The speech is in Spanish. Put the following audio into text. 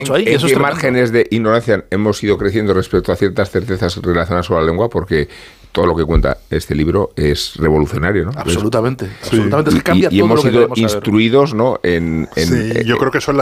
¿En qué márgenes de ignorancia hemos ido creciendo respecto a ciertas certezas relacionadas con la lengua? Porque todo lo que cuenta este libro es revolucionario, ¿no? Absolutamente. Sí. Es que cambia todo hemos sido instruidos, ¿no? Yo creo que son